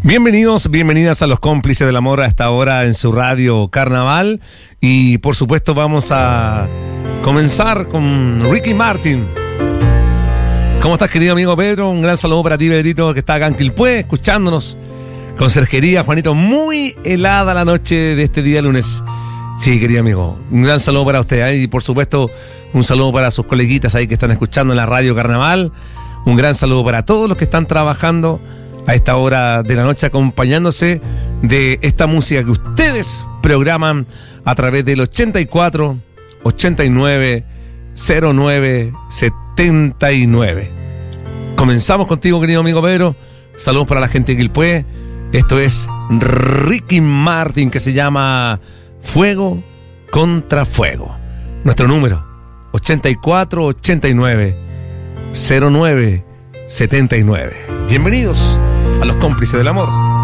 Bienvenidos, bienvenidas a los cómplices del amor a esta hora en su radio Carnaval. Y por supuesto vamos a comenzar con Ricky Martin. ¿Cómo estás, querido amigo Pedro? Un gran saludo para ti, Pedrito, que está acá en Quilpué, escuchándonos. Conserjería, Juanito, muy helada la noche de este día lunes. Sí, querido amigo, un gran saludo para usted, ¿eh? Y por supuesto un saludo para sus coleguitas ahí que están escuchando en la radio Carnaval. Un gran saludo para todos los que están trabajando a esta hora de la noche, acompañándose de esta música que ustedes programan a través del 84 89 09 79. Comenzamos contigo, querido amigo Pedro. Saludos para la gente de Quilpué. Esto es Ricky Martin, que se llama Fuego contra Fuego. Nuestro número 84 89 09 79. Bienvenidos a los cómplices del amor.